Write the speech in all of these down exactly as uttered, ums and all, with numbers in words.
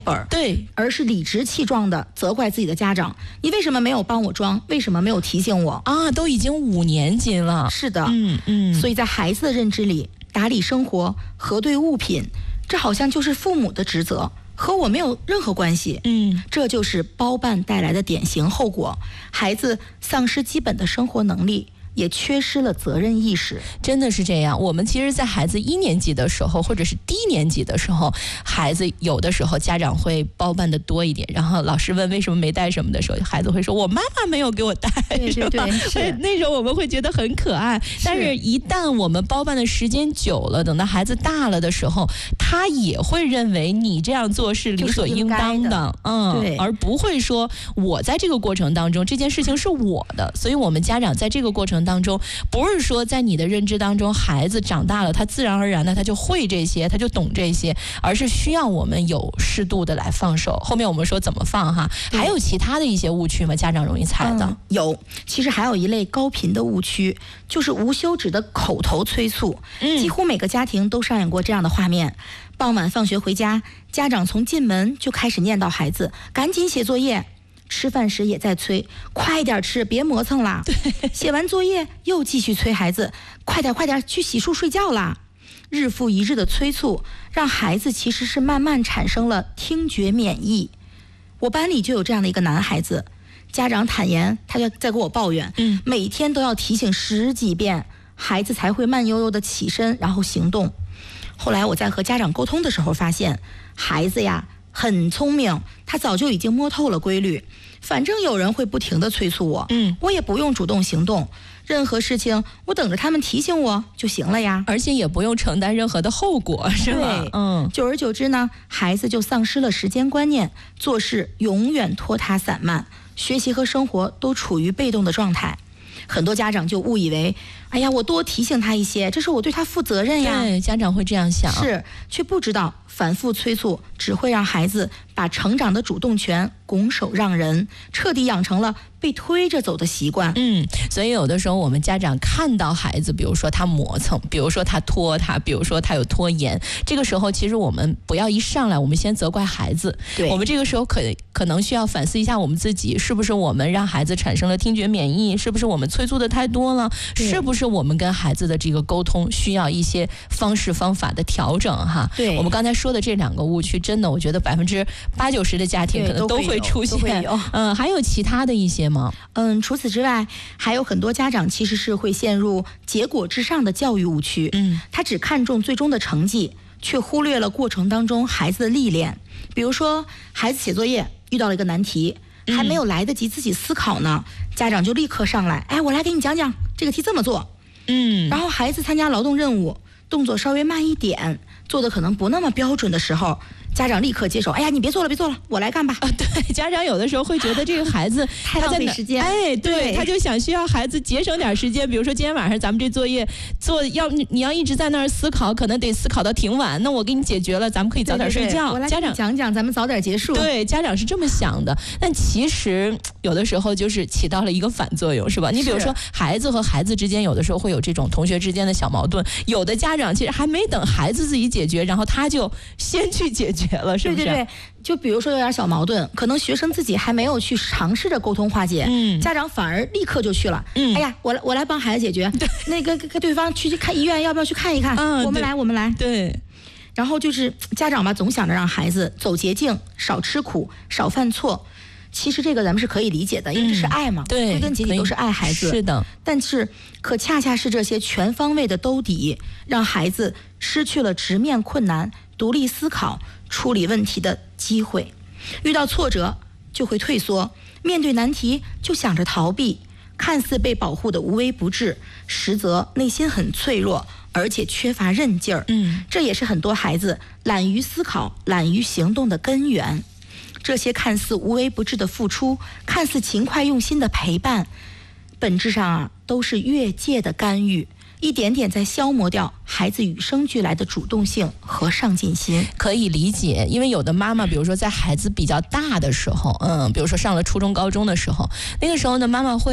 本， 对， 而是理直气壮的责怪自己的家长，你为什么没有帮我装？为什么没有提醒我？ 啊，都已经五年级了。 是的， 嗯嗯。 所以在孩子的认知里，打理生活、核对物品，这好像就是父母的职责，和我没有任何关系。 嗯， 这就是包办带来的典型后果，孩子丧失基本的生活能力，也缺失了责任意识。 真的是这样。我们其实在孩子一年级的时候，或者是低年级的时候，孩子有的时候家长会包办的多一点，然后老师问为什么没带什么的时候，孩子会说我妈妈没有给我带， 对对对，是那时候我们会觉得很可爱。但是一旦我们包办的时间久了，等到孩子大了的时候，他也会认为你这样做是理所应当 的, 的嗯， 对， 而不会说我在这个过程当中这件事情是我的。所以我们家长在这个过程当中，不是说在你的认知当中孩子长大了他自然而然的他就会这些，他就懂这些，而是需要我们有适度的来放手。后面我们说怎么放哈，还有其他的一些误区吗？家长容易踩的、 嗯、有，其实还有一类高频的误区，就是无休止的口头催促、嗯、几乎每个家庭都上演过这样的画面。傍晚放学回家，家长从进门就开始念叨孩子赶紧写作业，吃饭时也在催快点吃，别磨蹭啦。写完作业又继续催孩子快点快点去洗漱睡觉啦。日复一日的催促，让孩子其实是慢慢产生了听觉免疫。我班里就有这样的一个男孩子，家长坦言他就在跟我抱怨、嗯、每天都要提醒十几遍，孩子才会慢悠悠的起身然后行动。后来我在和家长沟通的时候发现，孩子呀很聪明，他早就已经摸透了规律，反正有人会不停地催促我，嗯，我也不用主动行动，任何事情我等着他们提醒我就行了呀， 而且也不用承担任何的后果，是吧？ 嗯，久而久之呢，孩子就丧失了时间观念，做事永远拖沓散漫，学习和生活都处于被动的状态。很多家长就误以为，哎呀，我多提醒他一些，这是我对他负责任呀。 对，家长会这样想， 是，却不知道反复催促只会让孩子把成长的主动权拱手让人，彻底养成了被推着走的习惯。 嗯，所以有的时候我们家长看到孩子，比如说他磨蹭，比如说他拖他，比如说他有拖延，这个时候其实我们不要一上来我们先责怪孩子， 对， 我们这个时候可可能需要反思一下我们自己，是不是我们让孩子产生了听觉免疫，是不是我们催促的太多了，是不是我们跟孩子的这个沟通需要一些方式方法的调整哈。 对， 我们刚才说的这两个误区，真的我觉得百分之八九十的家庭可能都会出现。嗯，还有其他的一些吗？ 嗯，除此之外，还有很多家长其实是会陷入结果至上的教育误区。嗯，他只看重最终的成绩，却忽略了过程当中孩子的历练。比如说，孩子写作业遇到了一个难题，还没有来得及自己思考呢，嗯、家长就立刻上来，哎，我来给你讲讲这个题这么做。嗯，然后孩子参加劳动任务，动作稍微慢一点，做的可能不那么标准的时候，家长立刻接手，哎呀，你别做了，别做了，我来干吧。 啊，对，家长有的时候会觉得这个孩子太浪费时间， 哎，对， 对， 他就想需要孩子节省点时间。比如说今天晚上咱们这作业做要你要一直在那儿思考，可能得思考到挺晚，那我给你解决了，咱们可以早点睡觉。 对对对，我来家长讲讲，咱们早点结束。 对，家长是这么想的，但其实有的时候就是起到了一个反作用，是吧？你比如说孩子和孩子之间有的时候会有这种同学之间的小矛盾，有的家长其实还没等孩子自己解决，然后他就先去解决了，是不是？ 对对对，就比如说有点小矛盾，可能学生自己还没有去尝试着沟通化解，嗯，家长反而立刻就去了，嗯，哎呀，我来我来帮孩子解决，对，那个跟对方去看医院，要不要去看一看？嗯，我们来我们来， 对。 然后就是家长吧，总想着让孩子走捷径，少吃苦，少犯错。其实这个咱们是可以理解的，因为这是爱嘛， 对， 归根结底都是爱孩子， 是的。 但是可恰恰是这些全方位的兜底，让孩子失去了直面困难、独立思考、处理问题的机会。遇到挫折就会退缩，面对难题就想着逃避，看似被保护的无微不至，实则内心很脆弱，而且缺乏韧劲儿。嗯，这也是很多孩子懒于思考、懒于行动的根源。这些看似无微不至的付出，看似勤快用心的陪伴，本质上啊都是越界的干预，一点点在消磨掉孩子与生俱来的主动性和上进心。 可以理解，因为有的妈妈比如说在孩子比较大的时候，嗯，比如说上了初中高中的时候，那个时候呢妈妈会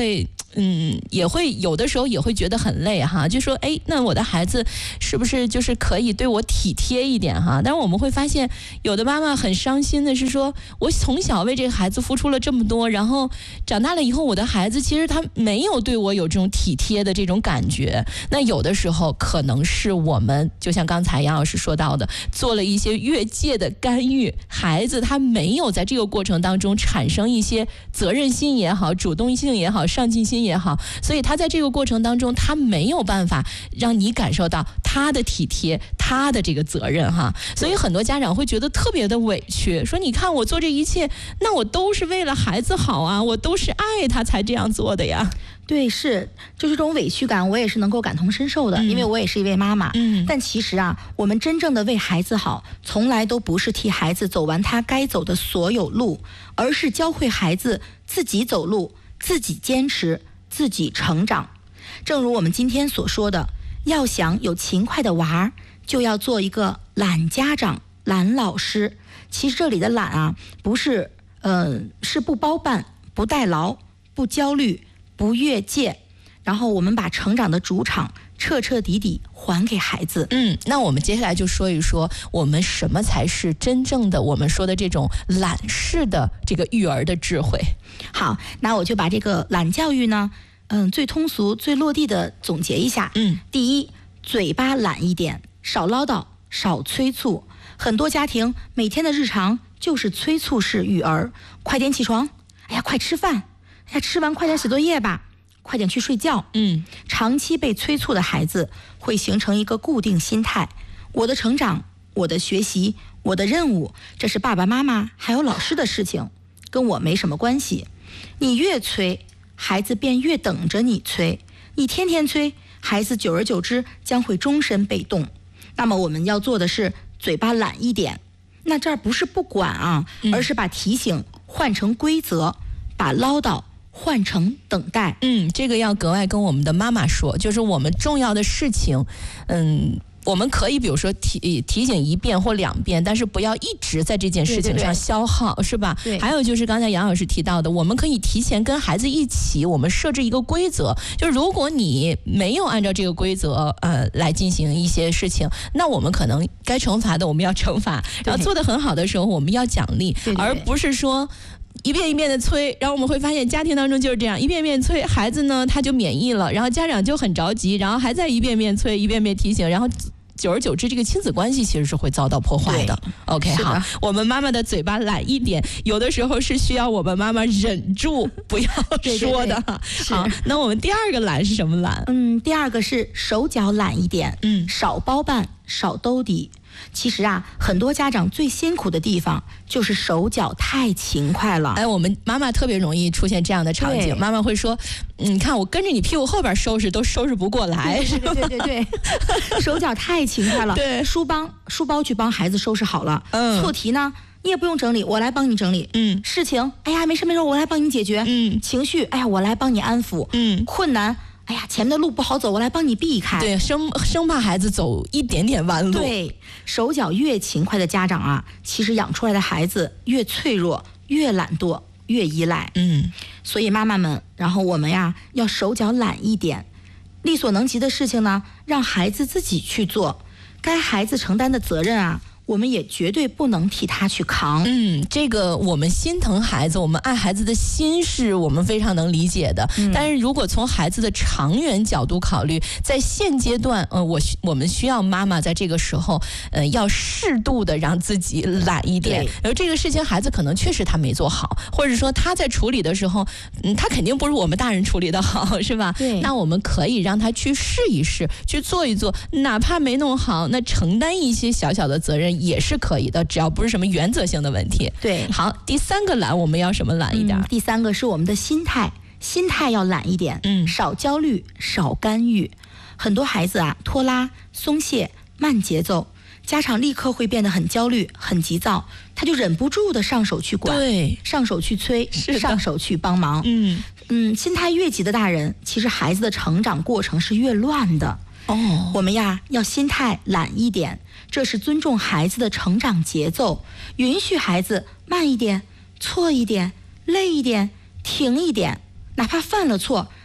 嗯，也会有的时候也会觉得很累哈，就说哎，那我的孩子是不是就是可以对我体贴一点哈？但是我们会发现，有的妈妈很伤心的是说，我从小为这个孩子付出了这么多，然后长大了以后，我的孩子其实他没有对我有这种体贴的这种感觉。那有的时候可能是我们就像刚才杨老师说到的，做了一些越界的干预，孩子他没有在这个过程当中产生一些责任心也好，主动性也好，上进心也好，所以他在这个过程当中，他没有办法让你感受到他的体贴，他的这个责任哈。所以很多家长会觉得特别的委屈，说你看我做这一切，那我都是为了孩子好啊，我都是爱他才这样做的呀。 对，是，就是这种委屈感，我也是能够感同身受的，嗯、因为我也是一位妈妈。嗯，但其实啊，我们真正的为孩子好，从来都不是替孩子走完他该走的所有路，而是教会孩子自己走路，自己坚持，自己成长。正如我们今天所说的，要想有勤快的娃儿，就要做一个懒家长、懒老师。其实这里的懒啊，不是，呃，是不包办、不代劳、不焦虑。不越界，然后我们把成长的主场彻彻底底还给孩子。 嗯，那我们接下来就说一说，我们什么才是真正的我们说的这种懒式的这个育儿的智慧。 好，那我就把这个懒教育呢，嗯，最通俗、最落地的总结一下。嗯，第一，嘴巴懒一点，少唠叨，少催促。很多家庭每天的日常就是催促式育儿，快点起床，哎呀，快吃饭。哎呀，吃完快点写作业吧，快点去睡觉。嗯，长期被催促的孩子会形成一个固定心态，我的成长，我的学习，我的任务，这是爸爸妈妈还有老师的事情，跟我没什么关系。你越催，孩子便越等着你催，你天天催，孩子久而久之将会终身被动。那么我们要做的是嘴巴懒一点，那这儿不是不管啊，而是把提醒换成规则，把唠叨换成等待。 嗯，这个要格外跟我们的妈妈说，就是我们重要的事情，嗯，我们可以比如说提提醒一遍或两遍，但是不要一直在这件事情上消耗， 对对对， 是吧？ 对。 还有就是刚才杨老师提到的，我们可以提前跟孩子一起，我们设置一个规则，就是如果你没有按照这个规则呃来进行一些事情，那我们可能该惩罚的我们要惩罚，然后做得很好的时候我们要奖励， 对对对， 而不是说一遍一遍的催，然后我们会发现家庭当中就是这样，一遍遍催，孩子呢他就免疫了，然后家长就很着急，然后还在一遍遍催，一遍遍提醒，然后久而久之这个亲子关系其实是会遭到破坏的。 OK， 好，我们妈妈的嘴巴懒一点，有的时候是需要我们妈妈忍住不要说的。 对对对， 好，那我们第二个懒是什么懒？ 嗯，第二个是手脚懒一点，嗯，少包办，少兜底。其实啊，很多家长最辛苦的地方就是手脚太勤快了。 哎，我们妈妈特别容易出现这样的场景，妈妈会说：“你看我跟着你屁股后边收拾都收拾不过来。” 对对对对对，手脚太勤快了。 对， 书包书包去帮孩子收拾好了，嗯，错题呢你也不用整理，我来帮你整理。嗯，事情，哎呀，没事没事，我来帮你解决。嗯，情绪，哎呀，我来帮你安抚。嗯，困难。哎呀，前面的路不好走，我来帮你避开。 对，生生怕孩子走一点点弯路。 对，手脚越勤快的家长啊，其实养出来的孩子越脆弱，越懒惰，越依赖。嗯，所以妈妈们，然后我们呀，要手脚懒一点，力所能及的事情呢，让孩子自己去做，该孩子承担的责任啊，我们也绝对不能替他去扛。 嗯，这个我们心疼孩子，我们爱孩子的心是我们非常能理解的。嗯、但是如果从孩子的长远角度考虑，在现阶段，呃，我我们需要妈妈在这个时候，呃，要适度的让自己懒一点。而这个事情，孩子可能确实他没做好，或者说他在处理的时候，嗯，他肯定不如我们大人处理的好，是吧？ 对。 那我们可以让他去试一试，去做一做，哪怕没弄好，那承担一些小小的责任。也是可以的，只要不是什么原则性的问题。 对， 好，第三个懒我们要什么懒一点、嗯？ 第三个是我们的心态，心态要懒一点，嗯，少焦虑，少干预。很多孩子啊，拖拉、松懈、慢节奏，家长立刻会变得很焦虑、很急躁，他就忍不住的上手去管， 对， 上手去催，上手去帮忙。嗯嗯，心态越急的大人，其实孩子的成长过程是越乱的。哦，我们呀要心态懒一点，这是尊重孩子的成长节奏，允许孩子慢一点、错一点、累一点、停一点，哪怕犯了错，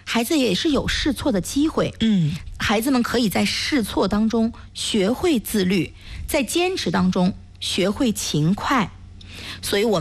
孩子也是有试错的机会。 嗯， 孩子们可以在试错当中学会自律，在坚持当中学会勤快。所以我们